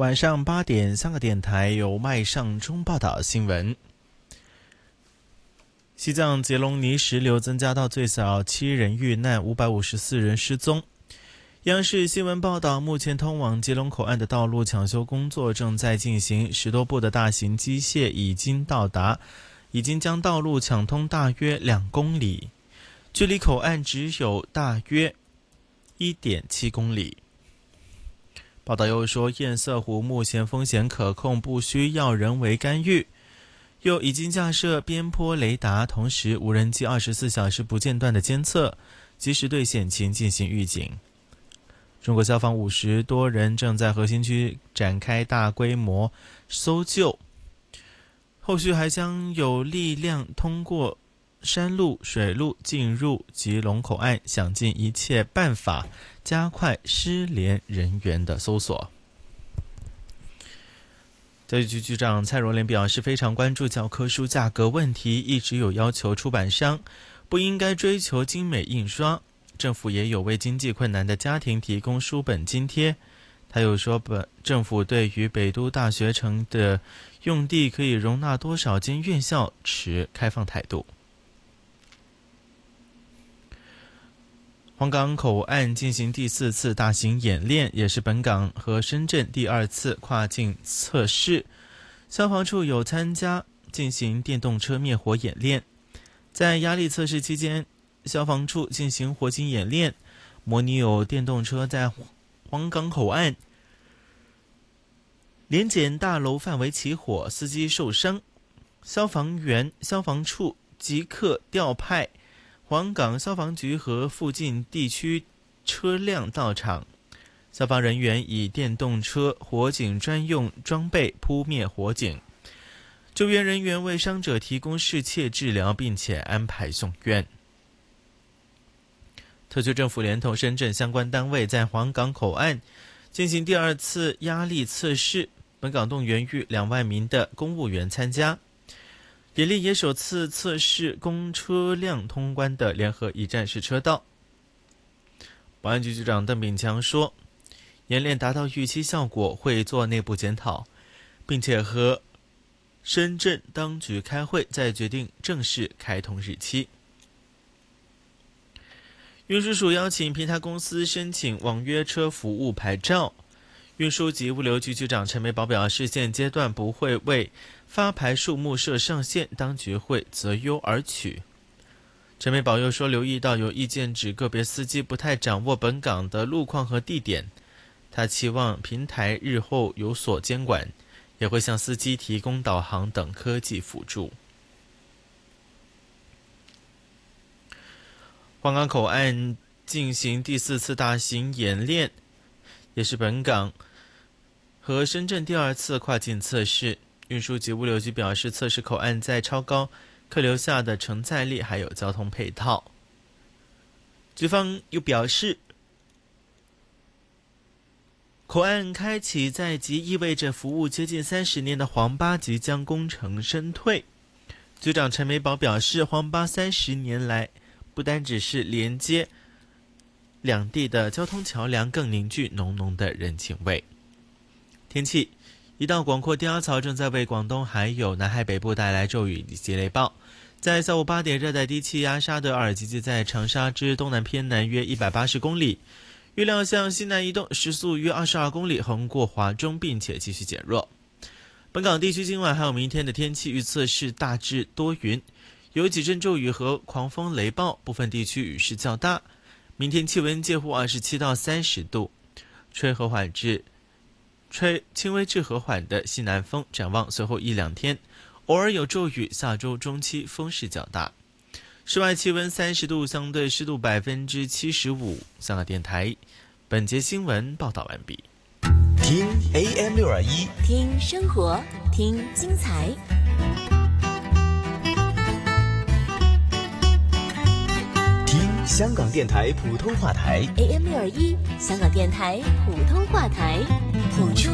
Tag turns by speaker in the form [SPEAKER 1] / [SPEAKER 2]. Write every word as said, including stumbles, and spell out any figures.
[SPEAKER 1] 晚上八点，香港电台由麦尚中报道新闻。西藏杰隆尼石流增加到最少七人遇难，五百五十四人失踪。央视新闻报道，目前通往杰隆口岸的道路抢修工作正在进行，十多部的大型机械已经到达，已经将道路抢通大约两公里，距离口岸只有大约 一点七公里。报道又说，堰塞湖目前风险可控，不需要人为干预，又已经架设边坡雷达，同时无人机二十四小时不间断的监测，及时对险情进行预警。中国消防五十多人正在核心区展开大规模搜救，后续还将有力量通过山路、水路进入吉隆口岸，想尽一切办法加快失联人员的搜索。教育局局长蔡若莲表示，非常关注教科书价格问题，一直有要求出版商不应该追求精美印刷，政府也有为经济困难的家庭提供书本津贴。他又说，本政府对于北都大学城的用地可以容纳多少间院校持开放态度。黄港口岸进行第四次大型演练，也是本港和深圳第二次跨境测试。消防处有参加进行电动车灭火演练。在压力测试期间，消防处进行火警演练，模拟有电动车在黄港口岸联检大楼范围起火，司机受伤，消防员、消防处即刻调派黄港消防局和附近地区车辆到场，消防人员以电动车火警专用装备扑灭火警，救援人员为伤者提供适切治疗，并且安排送院。特区政府连同深圳相关单位在黄港口岸进行第二次压力测试，本港动员逾两万名的公务员参加。演练也首次测试公车辆通关的联合一站式车道。保安局局长邓炳强说，演练达到预期效果，会做内部检讨，并且和深圳当局开会，再决定正式开通日期。运输署邀请平台公司申请网约车服务牌照。运输及物流局局长陈美宝表示，现阶段不会为发牌数目设上限，当局会择优而取。陈美宝又说，留意到有意见指个别司机不太掌握本港的路况和地点，他期望平台日后有所监管，也会向司机提供导航等科技辅助。黄港口岸进行第四次大型演练，也是本港和深圳第二次跨境测试。运输及物流局表示，测试口岸在超高客流下的承载力还有交通配套。局方又表示，口岸开启在即意味着服务接近三十年的黄巴即将功成身退。局长陈美宝表示，黄巴三十年来不单只是连接两地的交通桥梁，更凝聚浓浓的人情味。天气，一道广阔低压槽正在为广东还有南海北部带来骤雨以及雷暴。在下午八点，热带低气压沙德尔集结在长沙之东南偏南约一百八十公里，预料向西南移动，时速约二十二公里，横过华中，并且继续减弱。本港地区今晚还有明天的天气预测是大致多云，有几阵骤雨和狂风雷暴，部分地区雨势较大。明天气温介乎二十七到三十度，吹和缓至吹轻微至和缓的西南风。展望随后一两天偶尔有骤雨，下周中期风势较大。室外气温三十度，相对湿度百分之七十五。香港电台本节新闻报道完毕。
[SPEAKER 2] 听 A M 六二一，
[SPEAKER 3] 听生活，听精彩。
[SPEAKER 2] 听香港电台普通话台
[SPEAKER 3] A M 六二一，香港电台普通话台，谱出